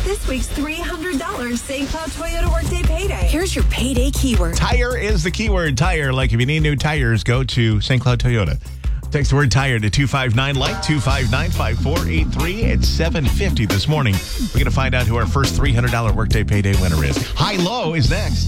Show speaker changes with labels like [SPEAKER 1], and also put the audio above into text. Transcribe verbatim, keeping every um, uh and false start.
[SPEAKER 1] this week's three hundred dollars Saint Cloud Toyota Workday Payday.
[SPEAKER 2] Here's your payday keyword.
[SPEAKER 3] Tire is the keyword. Tire. Like if you need new tires, go to Saint Cloud Toyota. Text the word tire to two five nine light, two five nine, five four eight three at seven fifty this morning. We're going to find out who our first three hundred dollars Workday Payday winner is. High Low is next.